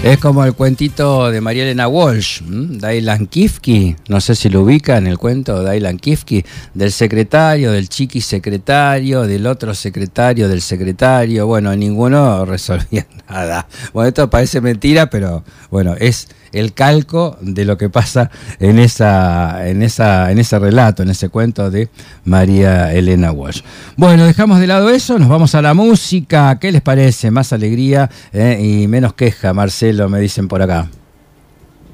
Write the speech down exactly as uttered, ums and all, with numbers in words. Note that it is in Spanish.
Es como el cuentito de María Elena Walsh, ¿m? Dylan Kifke, no sé si lo ubican, el cuento de Dylan Kifke, del secretario, del chiqui secretario, del otro secretario, del secretario. Bueno, ninguno resolvía nada. Bueno, esto parece mentira, pero bueno, es el calco de lo que pasa en esa, en esa, en ese relato, en ese cuento de María Elena Walsh. Bueno, dejamos de lado eso, nos vamos a la música. ¿Qué les parece? Más alegría eh, y menos queja, Marcelo, me dicen por acá.